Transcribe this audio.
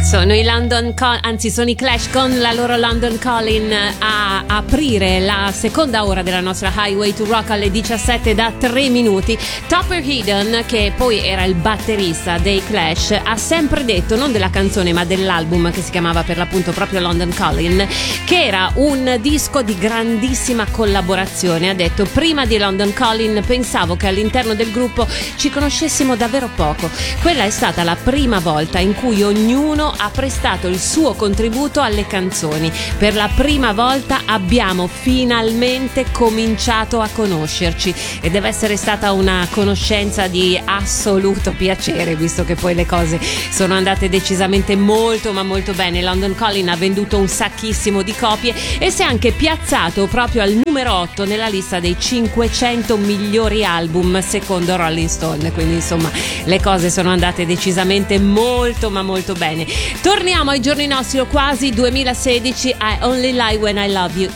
Sono i sono i Clash con la loro London Calling a aprire la seconda ora della nostra Highway to Rock alle 17 da 3 minuti. Topper Headon, che poi era il batterista dei Clash, ha sempre detto, non della canzone ma dell'album che si chiamava per l'appunto proprio London Calling, che era un disco di grandissima collaborazione. Ha detto: prima di London Calling pensavo che all'interno del gruppo ci conoscessimo davvero poco. Quella è stata la prima volta in cui ognuno ha prestato il suo contributo alle canzoni. Per la prima volta abbiamo finalmente cominciato a conoscerci e deve essere stata una conoscenza di assoluto piacere, visto che poi le cose sono andate decisamente molto ma molto bene. London Calling ha venduto un sacchissimo di copie e si è anche piazzato proprio al numero 8 nella lista dei 500 migliori album secondo Rolling Stone, quindi insomma le cose sono andate decisamente molto ma molto bene. Torniamo ai giorni nostri, quasi 2016, I Only Lie When I Love You.